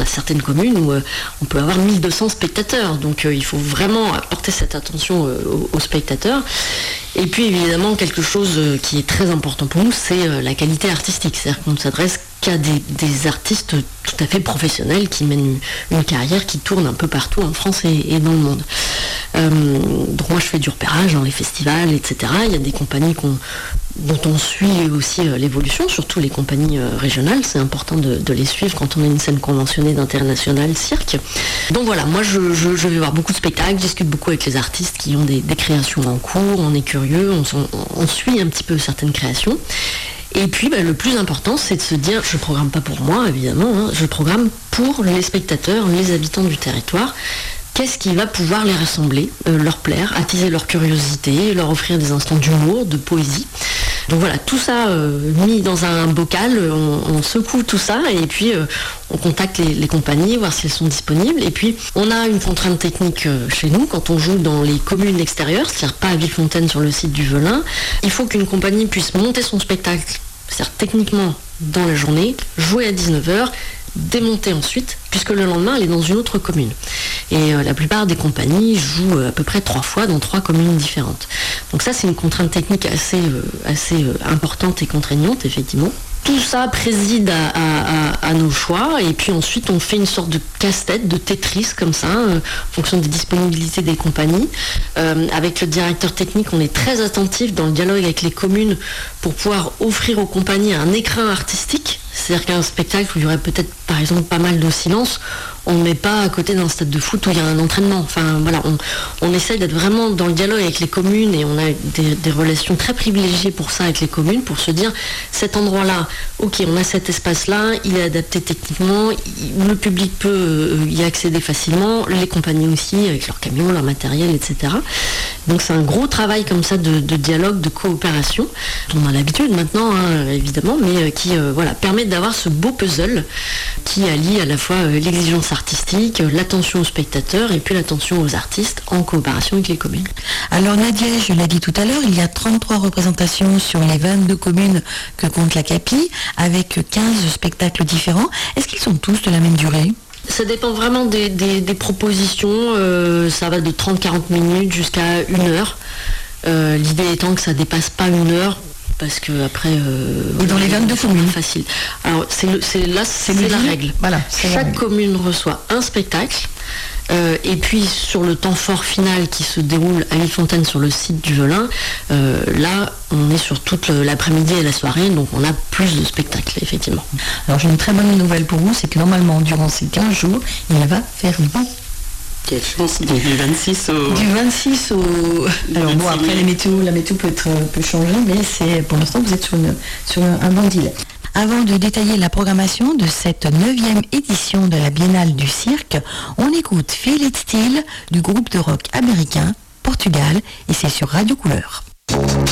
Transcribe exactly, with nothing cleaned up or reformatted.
certaines communes où euh, on peut avoir mille deux cents spectateurs. Donc euh, il faut vraiment porter cette attention euh, aux, aux spectateurs. Et puis évidemment, quelque chose qui est très important pour nous, c'est la qualité artistique. C'est-à-dire qu'on ne s'adresse qu'à des, des artistes tout à fait professionnels qui mènent une, une carrière qui tourne un peu partout en France et, et dans le monde. Euh, donc moi je fais du repérage dans les festivals, et cetera. Il y a des compagnies qu'on, dont on suit aussi euh, l'évolution, surtout les compagnies euh, régionales. C'est important de, de les suivre quand on a une scène conventionnée d'international cirque. Donc voilà, moi je, je, je vais voir beaucoup de spectacles, je discute beaucoup avec les artistes qui ont des, des créations en cours, on est curieux, on, on, on suit un petit peu certaines créations. Et puis bah, le plus important, c'est de se dire, je ne programme pas pour moi évidemment, hein, je programme pour les spectateurs, les habitants du territoire. Qu'est-ce qui va pouvoir les rassembler, euh, leur plaire, attiser leur curiosité, leur offrir des instants d'humour, de poésie. Donc voilà, tout ça euh, mis dans un bocal, on, on secoue tout ça et puis euh, on contacte les, les compagnies, voir si elles sont disponibles. Et puis on a une contrainte technique euh, chez nous quand on joue dans les communes extérieures, c'est-à-dire pas à Villefontaine sur le site du Velin. Il faut qu'une compagnie puisse monter son spectacle, c'est-à-dire techniquement dans la journée, jouer à dix-neuf heures, démonter ensuite, puisque le lendemain elle est dans une autre commune. Et euh, la plupart des compagnies jouent euh, à peu près trois fois dans trois communes différentes. Donc ça c'est une contrainte technique assez, euh, assez euh, importante et contraignante effectivement. Tout ça préside à, à, à, à nos choix et puis ensuite on fait une sorte de casse-tête, de Tetris comme ça, euh, en fonction des disponibilités des compagnies. Euh, avec le directeur technique, on est très attentif dans le dialogue avec les communes pour pouvoir offrir aux compagnies un écrin artistique. C'est-à-dire qu'un spectacle où il y aurait peut-être par exemple pas mal de silence, on ne met pas à côté d'un stade de foot où il y a un entraînement. Enfin voilà, on, on essaye d'être vraiment dans le dialogue avec les communes et on a des, des relations très privilégiées pour ça avec les communes, pour se dire cet endroit-là, ok, on a cet espace-là, il est adapté techniquement, il, le public peut euh, y accéder facilement, les compagnies aussi avec leurs camions, leur matériel, et cetera. Donc c'est un gros travail comme ça de, de dialogue, de coopération. On a l'habitude maintenant, hein, évidemment, mais euh, qui euh, voilà, permet d'avoir ce beau puzzle qui allie à la fois euh, l'exigence artistique, euh, l'attention aux spectateurs et puis l'attention aux artistes en coopération avec les communes. Alors Nadia, je l'ai dit tout à l'heure, il y a trente-trois représentations sur les vingt-deux communes que compte la CAPI, avec quinze spectacles différents. Est-ce qu'ils sont tous de la même durée ? Ça dépend vraiment des, des, des propositions, euh, ça va de trente à quarante minutes jusqu'à une heure. Euh, l'idée étant que ça dépasse pas une heure, parce que après euh, et dans les vingt-deux communes facile. Alors c'est, le, c'est là c'est, c'est la règle. Voilà, c'est chaque règle. commune reçoit un spectacle. Euh, et puis sur le temps fort final qui se déroule à Villefontaine sur le site du Velin, euh, là on est sur toute le, l'après-midi et la soirée, donc on a plus de spectacles effectivement. Alors j'ai une très bonne nouvelle pour vous, c'est que normalement durant ces quinze jours, il va faire beau. Quelle chance, donc du vingt-six au... Du vingt-six au... Alors bon, après les météos, la météo peut, être, peut changer, mais c'est, pour l'instant vous êtes sur, une, sur un, un bon deal. Avant de détailler la programmation de cette neuvième édition de la Biennale du Cirque, on écoute Feel It Still du groupe de rock américain Portugal et c'est sur Radio Couleur.